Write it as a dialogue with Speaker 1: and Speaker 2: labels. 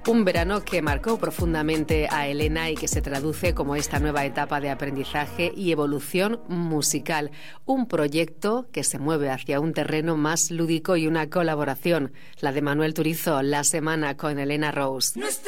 Speaker 1: Un verano que marcó profundamente a Elena y que se traduce como esta nueva etapa de aprendizaje y evolución musical. Un proyecto que se mueve hacia un terreno más lúdico y una colaboración, la de Manuel Turizo, La Semana con Elena Rose.